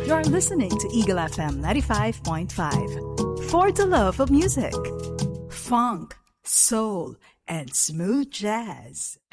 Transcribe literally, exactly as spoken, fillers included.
You're listening to Eagle F M ninety-five point five. For the love of music, funk, soul, and smooth jazz.